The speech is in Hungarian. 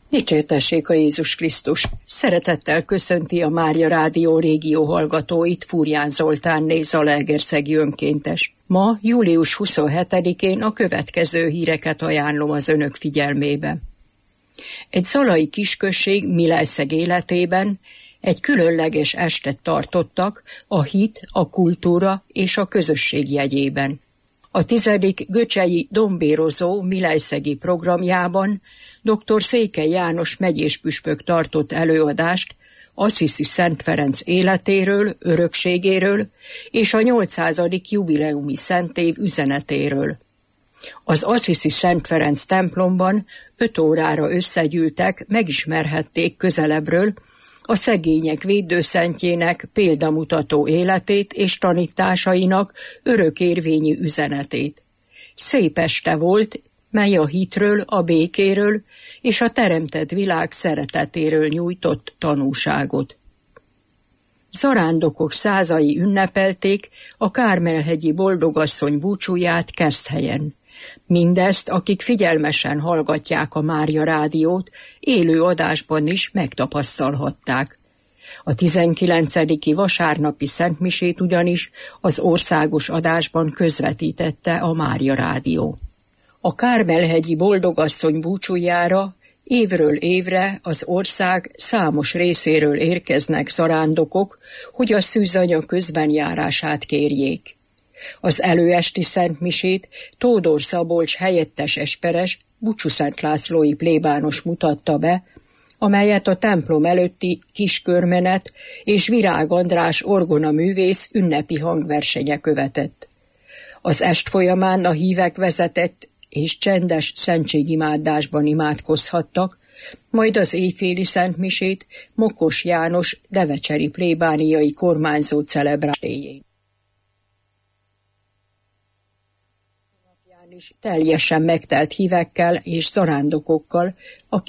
Dicsértessék a Jézus Krisztus! Szeretettel köszönti a Mária Rádió régió hallgatóit Furján Zoltánné, zalaegerszegi önkéntes. Ma, július 27-én a következő híreket ajánlom az önök figyelmébe. Egy zalai kisközség Milejszeg életében egy különleges estet tartottak a hit, a kultúra és a közösség jegyében. A 10. Göcsei Dombérozó milejszegi programjában dr. Székely János megyéspüspök tartott előadást Assisi Szent Ferenc életéről, örökségéről és a 800. jubileumi szentév üzenetéről. Az Assisi Szent Ferenc templomban 5 órára összegyűltek, megismerhették közelebbről a szegények védőszentjének példamutató életét és tanításainak örökérvényű üzenetét. Szép este volt, mely a hitről, a békéről és a teremtett világ szeretetéről nyújtott tanúságot. Zarándokok százai ünnepelték a Kármelhegyi Boldogasszony búcsúját Keszthelyen. Mindezt, akik figyelmesen hallgatják a Mária Rádiót, élő adásban is megtapasztalhatták. A 19. vasárnapi szentmisét ugyanis az országos adásban közvetítette a Mária Rádió. A Kármelhegyi Boldogasszony búcsújára évről évre az ország számos részéről érkeznek zarándokok, hogy a szűzanya közbenjárását kérjék. Az előesti szentmisét Tódor Szabolcs helyettes esperes Bucsúszent Lászlói plébános mutatta be, amelyet a templom előtti kiskörmenet és Virág András orgona művész ünnepi hangversenye követett. Az est folyamán a hívek vezetett és csendes szentségimádásban imádkozhattak, majd az éjféli szentmisét Mokos János devecseri plébániai kormányzó celebráláséjén. Teljesen megtelt hívekkel és zarándokokkal, akik